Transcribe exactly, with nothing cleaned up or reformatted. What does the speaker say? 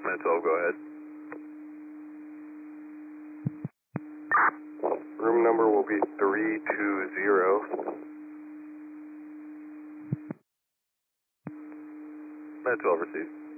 Med twelve, go ahead. Room number will be three two zero. Med twelve received.